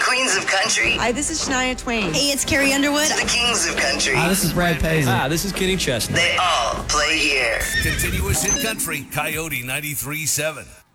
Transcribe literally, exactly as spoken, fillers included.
queens of country. Hi, this is Shania Twain. Hey, it's Carrie Underwood. To the kings of country. Hi, this is Brad Paisley. Hi, this is Kenny Chesney. They all play here. Continuous hit country, Coyote ninety-three point seven.